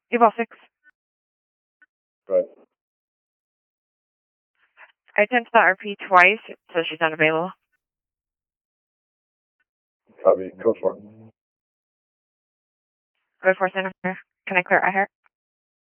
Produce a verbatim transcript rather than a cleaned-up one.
Eval six. Right. I attempted the R P twice, so she's unavailable. Copy. Code for it. Code four center. Can I clear I hear?